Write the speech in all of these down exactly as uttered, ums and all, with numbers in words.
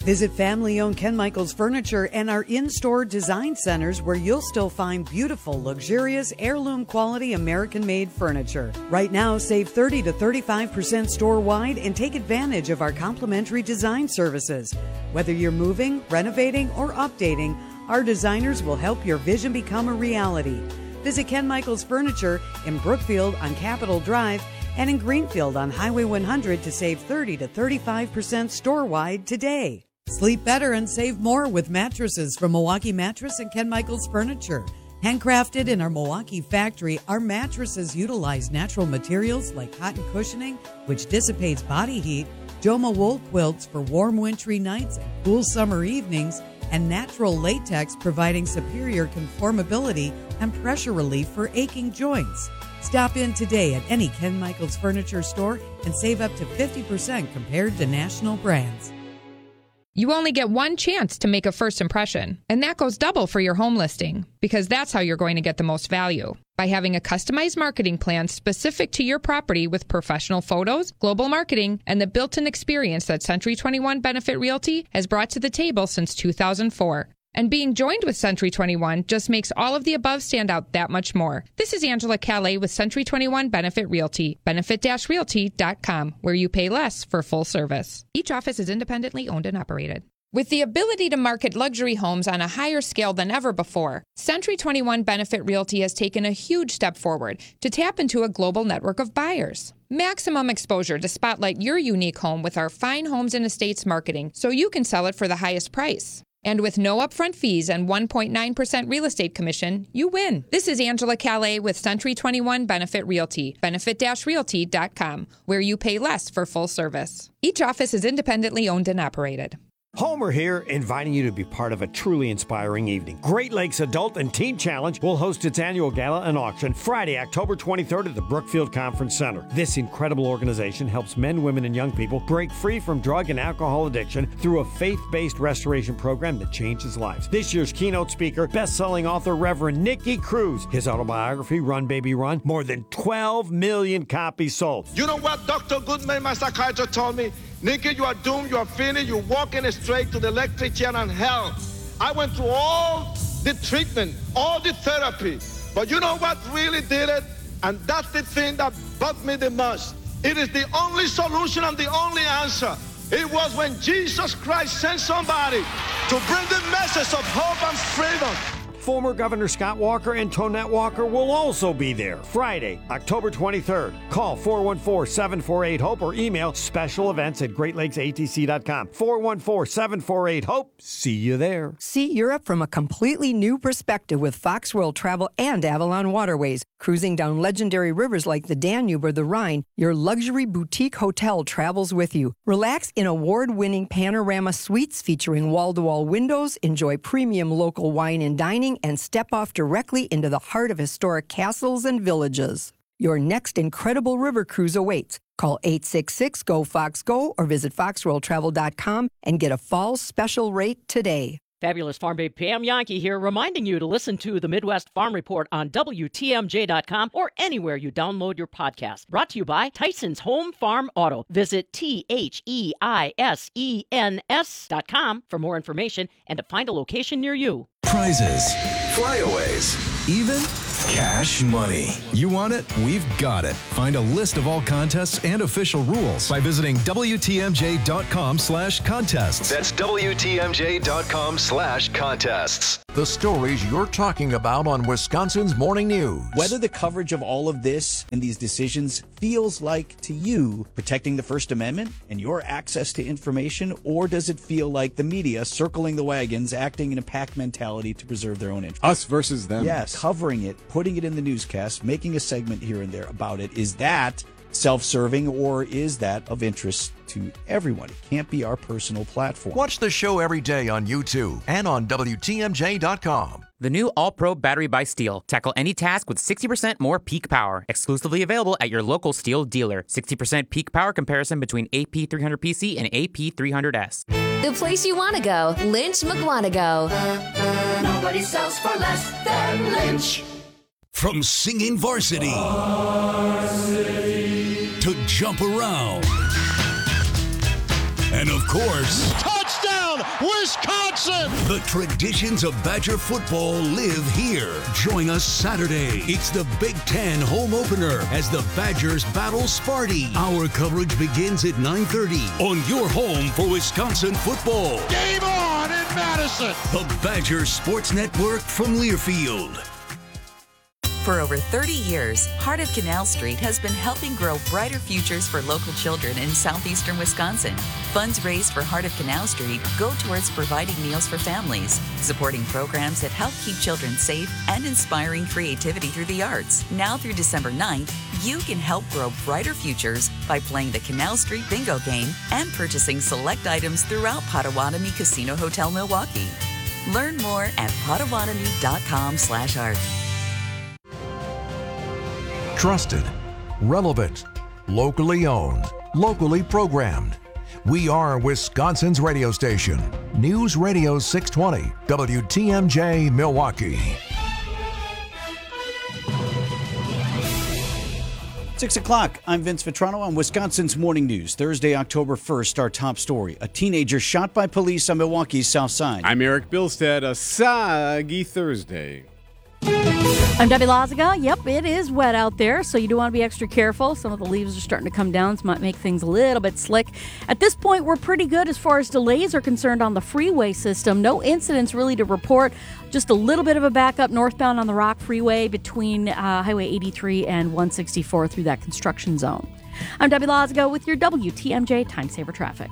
Visit family-owned Ken Michaels Furniture and our in-store design centers where you'll still find beautiful, luxurious, heirloom-quality American-made furniture. Right now, save thirty to thirty-five percent store-wide and take advantage of our complimentary design services. Whether you're moving, renovating, or updating, our designers will help your vision become a reality. Visit Ken Michaels Furniture in Brookfield on Capitol Drive and in Greenfield on Highway one hundred to save thirty to thirty-five percent store-wide today. Sleep better and save more with mattresses from Milwaukee Mattress and Ken Michaels Furniture. Handcrafted in our Milwaukee factory, our mattresses utilize natural materials like cotton cushioning, which dissipates body heat, Joma wool quilts for warm wintry nights and cool summer evenings, and natural latex providing superior conformability and pressure relief for aching joints. Stop in today at any Ken Michaels Furniture store and save up to fifty percent compared to national brands. You only get one chance to make a first impression, and that goes double for your home listing, because that's how you're going to get the most value. By having a customized marketing plan specific to your property with professional photos, global marketing, and the built-in experience that Century twenty-one Benefit Realty has brought to the table since two thousand four. And being joined with Century twenty-one just makes all of the above stand out that much more. This is Angela Calais with Century twenty-one Benefit Realty, benefit dash realty dot com, where you pay less for full service. Each office is independently owned and operated. With the ability to market luxury homes on a higher scale than ever before, Century twenty-one Benefit Realty has taken a huge step forward to tap into a global network of buyers. Maximum exposure to spotlight your unique home with our fine homes and estates marketing so you can sell it for the highest price. And with no upfront fees and one point nine percent real estate commission, you win. This is Angela Calais with Century twenty-one Benefit Realty, benefit dash realty dot com, where you pay less for full service. Each office is independently owned and operated. Homer here, inviting you to be part of a truly inspiring evening. Great Lakes Adult and Teen Challenge will host its annual gala and auction Friday, October twenty-third at the Brookfield Conference Center. This incredible organization helps men, women, and young people break free from drug and alcohol addiction through a faith-based restoration program that changes lives. This year's keynote speaker, best-selling author Reverend Nicky Cruz. His autobiography, Run Baby Run, more than twelve million copies sold. You know what Doctor Goodman, my psychiatrist, told me? Nicky, you are doomed, you are finished, you're walking straight to the electric chair and hell. I went through all the treatment, all the therapy, but you know what really did it? And that's the thing that bugged me the most. It is the only solution and the only answer. It was when Jesus Christ sent somebody to bring the message of hope and freedom. Former Governor Scott Walker and Tonette Walker will also be there Friday, October twenty-third. Call four one four, seven four eight, HOPE or email special events at great lakes a t c dot com. four one four, seven four eight, HOPE. See you there. See Europe from a completely new perspective with Fox World Travel and Avalon Waterways. Cruising down legendary rivers like the Danube or the Rhine, your luxury boutique hotel travels with you. Relax in award-winning panorama suites featuring wall-to-wall windows, enjoy premium local wine and dining, and step off directly into the heart of historic castles and villages. Your next incredible river cruise awaits. Call eight six six, G O, FOX, GO or visit fox world travel dot com and get a fall special rate today. Fabulous Farm Babe Pam Yankee here, reminding you to listen to the Midwest Farm Report on W T M J dot com or anywhere you download your podcast. Brought to you by Tyson's Home Farm Auto. Visit T H E I S E N S dot com for more information and to find a location near you. Prizes, flyaways, even cash money. You want it? We've got it. Find a list of all contests and official rules by visiting W T M J dot com slash contests. That's W T M J dot com slash contests. The stories you're talking about on Wisconsin's Morning News. Whether the coverage of all of this and these decisions feels like to you protecting the First Amendment and your access to information, or does it feel like the media circling the wagons, acting in a pack mentality to preserve their own interests? Us versus them. Yes, covering it, putting it in the newscast, making a segment here and there about it. Is that self-serving, or is that of interest to everyone? It can't be our personal platform. Watch the show every day on YouTube and on W T M J dot com. The new All-Pro battery by Steel. Tackle any task with sixty percent more peak power. Exclusively available at your local Steel dealer. sixty percent peak power comparison between A P three hundred P C and A P three hundred S. The place you want to go. Lynch McWanago. Nobody sells for less than Lynch. From singing varsity, varsity to jump around, and of course, touchdown Wisconsin! The traditions of Badger football live here. Join us Saturday. It's the Big Ten home opener as the Badgers battle Sparty. Our coverage begins at nine thirty on your home for Wisconsin football. Game on in Madison! The Badger Sports Network from Learfield. For over thirty years, Heart of Canal Street has been helping grow brighter futures for local children in southeastern Wisconsin. Funds raised for Heart of Canal Street go towards providing meals for families, supporting programs that help keep children safe, and inspiring creativity through the arts. Now through December ninth, you can help grow brighter futures by playing the Canal Street Bingo game and purchasing select items throughout Potawatomi Casino Hotel Milwaukee. Learn more at potawatomi.com slash art. Trusted, relevant, locally owned, locally programmed. We are Wisconsin's radio station. News Radio six twenty, W T M J Milwaukee. Six o'clock, I'm Vince Vitrano on Wisconsin's Morning News. Thursday, October first, our top story. A teenager shot by police on Milwaukee's South Side. I'm Eric Bilstead. A soggy Thursday. I'm Debbie Lazaga. Yep, it is wet out there, so you do want to be extra careful. Some of the leaves are starting to come down, so it might make things a little bit slick. At this point, we're pretty good as far as delays are concerned on the freeway system. No incidents really to report. Just a little bit of a backup northbound on the Rock Freeway between uh, Highway eighty-three and one sixty-four through that construction zone. I'm Debbie Lazaga with your W T M J Time Saver Traffic.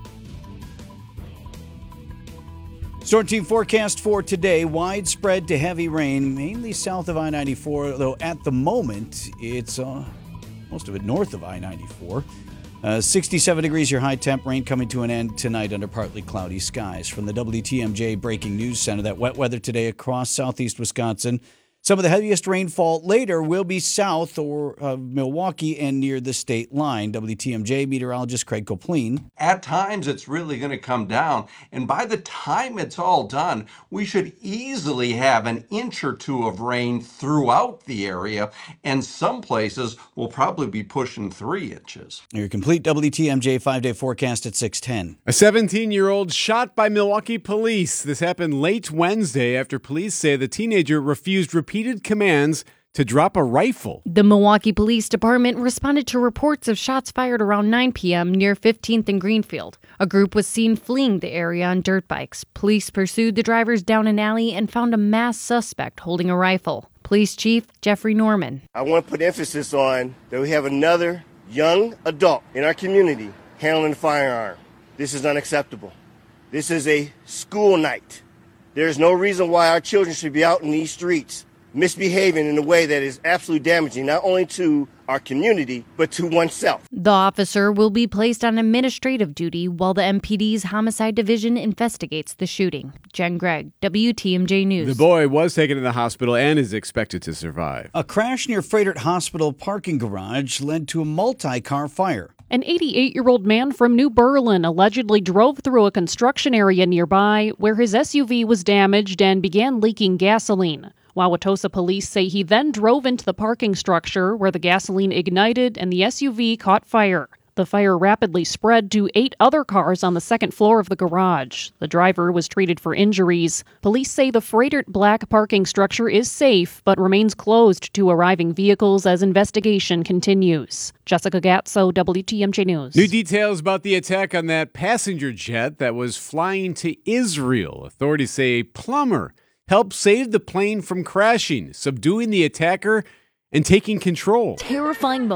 Storm Team forecast for today, widespread to heavy rain, mainly south of I ninety-four, though at the moment it's uh, most of it north of I ninety-four. Uh, sixty-seven degrees your high temp, rain coming to an end tonight under partly cloudy skies. From the W T M J Breaking News Center, that wet weather today across southeast Wisconsin. Some of the heaviest rainfall later will be south or uh, Milwaukee and near the state line. W T M J meteorologist Craig Copleen. At times, it's really going to come down. And by the time it's all done, we should easily have an inch or two of rain throughout the area. And some places will probably be pushing three inches. Your complete W T M J five-day forecast at six ten. A seventeen-year-old shot by Milwaukee police. This happened late Wednesday after police say the teenager refused repeated commands to drop a rifle. The Milwaukee Police Department responded to reports of shots fired around nine p.m. near fifteenth and Greenfield. A group was seen fleeing the area on dirt bikes. Police pursued the drivers down an alley and found a masked suspect holding a rifle. Police Chief Jeffrey Norman. I want to put emphasis on that we have another young adult in our community handling a firearm. This is unacceptable. This is a school night. There's no reason why our children should be out in these streets misbehaving in a way that is absolutely damaging not only to our community, but to oneself. The officer will be placed on administrative duty while the M P D's Homicide Division investigates the shooting. Jen Gregg, W T M J News. The boy was taken to the hospital and is expected to survive. A crash near Frederick Hospital parking garage led to a multi-car fire. An eighty-eight-year-old man from New Berlin allegedly drove through a construction area nearby where his S U V was damaged and began leaking gasoline. Wauwatosa police say he then drove into the parking structure where the gasoline ignited and the S U V caught fire. The fire rapidly spread to eight other cars on the second floor of the garage. The driver was treated for injuries. Police say the Frederick Black parking structure is safe but remains closed to arriving vehicles as investigation continues. Jessica Gatso, W T M J News. New details about the attack on that passenger jet that was flying to Israel. Authorities say a plumber helped save the plane from crashing, subduing the attacker and taking control. Terrifying moment.